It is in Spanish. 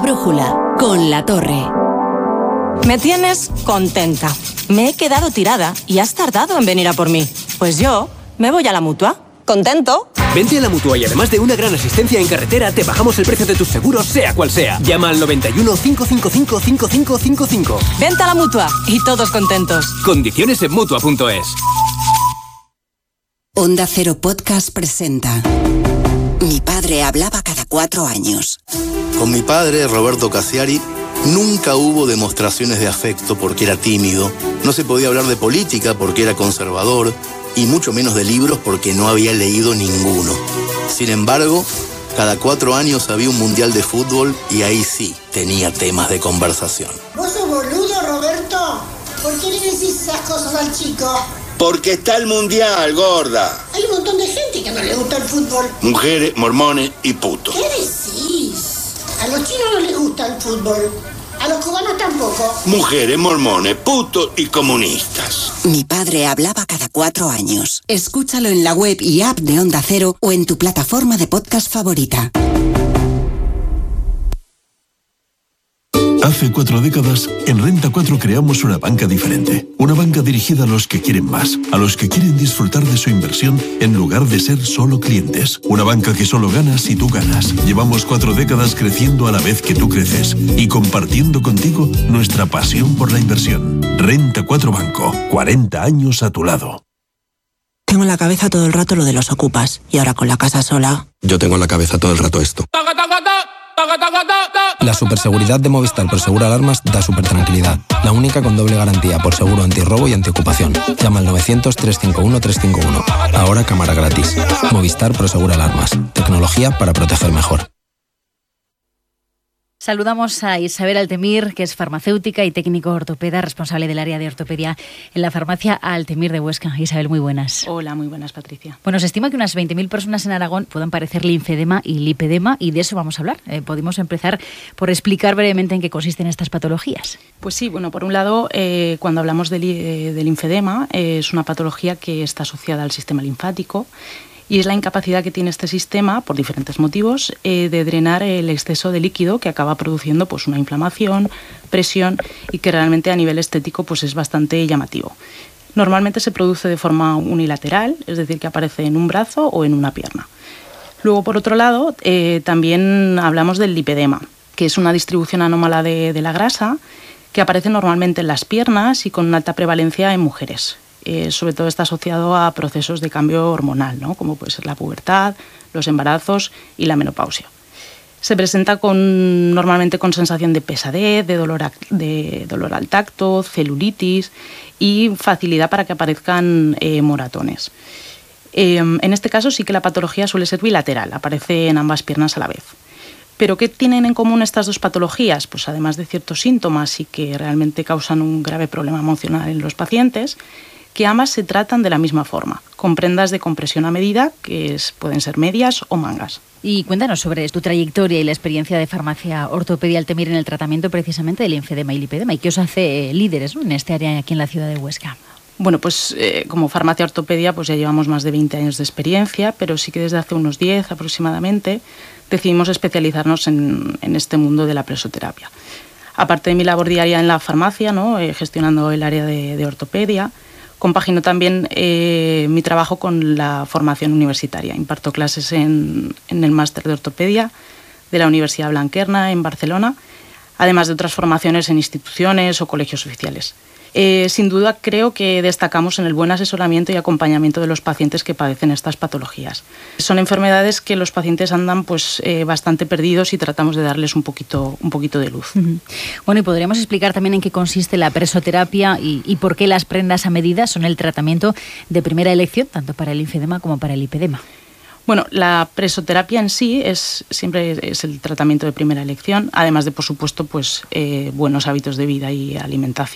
Brújula, con La Torre. Me tienes contenta. Me he quedado tirada y has tardado en venir a por mí. Pues yo me voy a la Mutua. ¿Contento? Vente a la Mutua y además de una gran asistencia en carretera, te bajamos el precio de tus seguros, sea cual sea. Llama al 91 555 5555. Vente a la Mutua y todos contentos. Condiciones en Mutua.es. Onda Cero Podcast presenta Mi padre hablaba cada 4 años. Con mi padre, Roberto Cassiari, nunca hubo demostraciones de afecto porque era tímido, no se podía hablar de política porque era conservador, y mucho menos de libros porque no había leído ninguno. Sin embargo, cada 4 años había un mundial de fútbol y ahí sí tenía temas de conversación. ¿Vos sos boludo, Roberto? ¿Por qué le decís esas cosas al chico? Porque está el mundial, gorda. Hay un montón de gente que no le gusta el fútbol. Mujeres, mormones y putos. ¿Qué decís? A los chinos no les gusta el fútbol. A los cubanos tampoco. Mujeres, mormones, putos y comunistas. Mi padre hablaba cada 4 años. Escúchalo en la web y app de Onda Cero o en tu plataforma de podcast favorita. Hace 4 décadas, en Renta 4 creamos una banca diferente. Una banca dirigida a los que quieren más, a los que quieren disfrutar de su inversión en lugar de ser solo clientes. Una banca que solo gana si tú ganas. Llevamos 4 décadas creciendo a la vez que tú creces y compartiendo contigo nuestra pasión por la inversión. Renta 4 Banco, 40 años a tu lado. Tengo en la cabeza todo el rato lo de los ocupas y ahora con la casa sola. Yo tengo en la cabeza todo el rato esto. La superseguridad de Movistar por Seguro Alarmas da super tranquilidad. La única con doble garantía por seguro antirrobo y antiocupación. Llama al 900-351-351. Ahora cámara gratis. Movistar por Seguro Alarmas. Tecnología para proteger mejor. Saludamos a Isabel Altemir, que es farmacéutica y técnico ortopeda, responsable del área de ortopedia en la farmacia Altemir de Huesca. Isabel, muy buenas. Hola, muy buenas, Patricia. Bueno, se estima que unas 20.000 personas en Aragón puedan padecer linfedema y lipedema, y de eso vamos a hablar. Podemos empezar por explicar brevemente en qué consisten estas patologías. Pues sí, bueno, por un lado, cuando hablamos de linfedema, es una patología que está asociada al sistema linfático, y es la incapacidad que tiene este sistema, por diferentes motivos, de drenar el exceso de líquido que acaba produciendo pues, una inflamación, presión y que realmente a nivel estético pues, es bastante llamativo. Normalmente se produce de forma unilateral, es decir, que aparece en un brazo o en una pierna. Luego, por otro lado, también hablamos del lipedema, que es una distribución anómala de la grasa que aparece normalmente en las piernas y con una alta prevalencia en mujeres. Sobre todo está asociado a procesos de cambio hormonal, ¿no? Como puede ser la pubertad, los embarazos y la menopausia. Se presenta normalmente con sensación de pesadez, de dolor al tacto, celulitis y facilidad para que aparezcan moratones. En este caso sí que la patología suele ser bilateral, aparece en ambas piernas a la vez. ¿Pero qué tienen en común estas dos patologías? Pues además de ciertos síntomas y que realmente causan un grave problema emocional en los pacientes, que ambas se tratan de la misma forma, con prendas de compresión a medida, que pueden ser medias o mangas. Y cuéntanos sobre tu trayectoria y la experiencia de farmacia ortopedia Altemir en el tratamiento precisamente del linfedema y lipedema, y qué os hace líderes, ¿no?, en este área aquí en la ciudad de Huesca. Bueno, pues como farmacia ortopedia pues ya llevamos más de 20 años de experiencia, pero sí que desde hace unos 10 aproximadamente decidimos especializarnos en este mundo de la presoterapia. Aparte de mi labor diaria en la farmacia, ¿no?, gestionando el área de ortopedia, compagino también mi trabajo con la formación universitaria. Imparto clases en el máster de ortopedia de la Universidad Blanquerna en Barcelona, además de otras formaciones en instituciones o colegios oficiales. Sin duda creo que destacamos en el buen asesoramiento y acompañamiento de los pacientes que padecen estas patologías. Son enfermedades que los pacientes andan bastante perdidos y tratamos de darles un poquito de luz. Uh-huh. Bueno, y podríamos explicar también en qué consiste la presoterapia y por qué las prendas a medida son el tratamiento de primera elección, tanto para el linfedema como para el lipedema. Bueno, la presoterapia en sí siempre es el tratamiento de primera elección, además de, por supuesto, buenos hábitos de vida y alimentación.